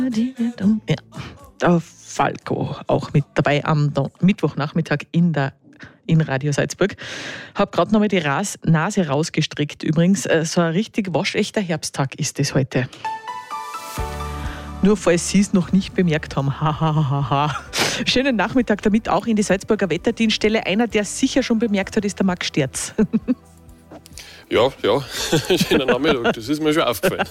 Ja, der Falco auch mit dabei am Mittwochnachmittag in Radio Salzburg. Hab gerade nochmal die Nase rausgestreckt. Übrigens, so ein richtig waschechter Herbsttag ist es heute. Nur falls Sie es noch nicht bemerkt haben. Schönen Nachmittag damit auch in die Salzburger Wetterdienststelle. Einer, der es sicher schon bemerkt hat, ist der Max Sterz. Ja, schöner Nachmittag, das ist mir schon aufgefallen.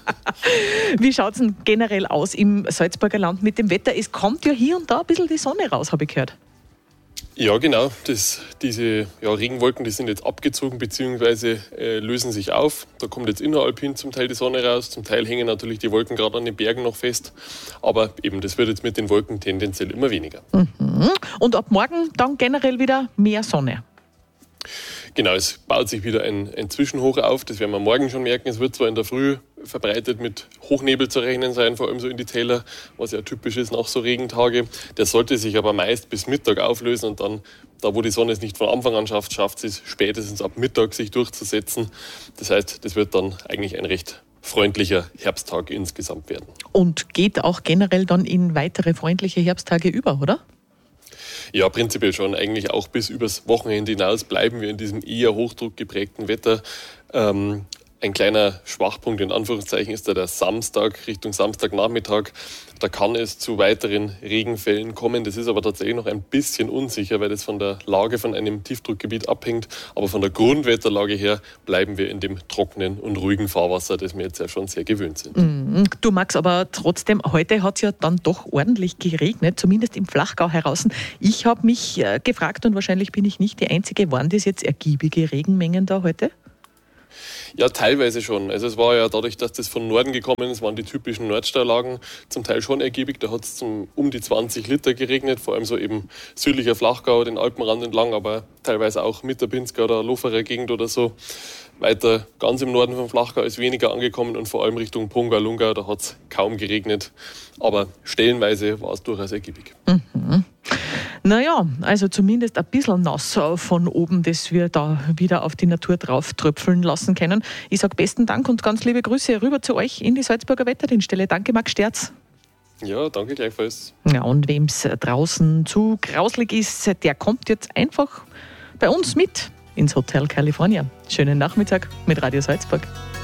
Wie schaut es denn generell aus im Salzburger Land mit dem Wetter? Es kommt ja hier und da ein bisschen die Sonne raus, habe ich gehört. Ja, genau. Diese Regenwolken, die sind jetzt abgezogen bzw. lösen sich auf. Da kommt jetzt inneralpin zum Teil die Sonne raus, zum Teil hängen natürlich die Wolken gerade an den Bergen noch fest. Aber eben, das wird jetzt mit den Wolken tendenziell immer weniger. Mhm. Und ab morgen dann generell wieder mehr Sonne. Genau, es baut sich wieder ein Zwischenhoch auf, das werden wir morgen schon merken. Es wird zwar in der Früh verbreitet mit Hochnebel zu rechnen sein, vor allem so in die Täler, was ja typisch ist nach so Regentage. Der sollte sich aber meist bis Mittag auflösen und dann, da wo die Sonne es nicht von Anfang an schafft, schafft sie es spätestens ab Mittag sich durchzusetzen. Das heißt, das wird dann eigentlich ein recht freundlicher Herbsttag insgesamt werden. Und geht auch generell dann in weitere freundliche Herbsttage über, oder? Ja, prinzipiell schon. Eigentlich auch bis übers Wochenende hinaus bleiben wir in diesem eher hochdruckgeprägten Wetter. Ein kleiner Schwachpunkt in Anführungszeichen ist da der Samstag, Richtung Samstagnachmittag. Da kann es zu weiteren Regenfällen kommen. Das ist aber tatsächlich noch ein bisschen unsicher, weil das von der Lage von einem Tiefdruckgebiet abhängt. Aber von der Grundwetterlage her bleiben wir in dem trockenen und ruhigen Fahrwasser, das wir jetzt ja schon sehr gewöhnt sind. Du Max, aber trotzdem, heute hat es ja dann doch ordentlich geregnet, zumindest im Flachgau heraus. Ich habe mich gefragt, und wahrscheinlich bin ich nicht die Einzige, waren das jetzt ergiebige Regenmengen da heute? Ja, teilweise schon. Also es war ja dadurch, dass das von Norden gekommen ist, waren die typischen Nordstaulagen zum Teil schon ergiebig. Da hat es um die 20 Liter geregnet, vor allem so eben südlicher Flachgau, den Alpenrand entlang, aber teilweise auch Mitterpinsker oder Loferer Gegend oder so. Weiter ganz im Norden vom Flachgau ist weniger angekommen und vor allem Richtung Ponga-Lungau, da hat es kaum geregnet. Aber stellenweise war es durchaus ergiebig. Mhm. Naja, also zumindest ein bisschen nass von oben, das wir da wieder auf die Natur drauf tröpfeln lassen können. Ich sage besten Dank und ganz liebe Grüße rüber zu euch in die Salzburger Wetterdienststelle. Danke, Max Sterz. Ja, danke gleichfalls. Ja, und wem es draußen zu grauslig ist, der kommt jetzt einfach bei uns mit ins Hotel California. Schönen Nachmittag mit Radio Salzburg.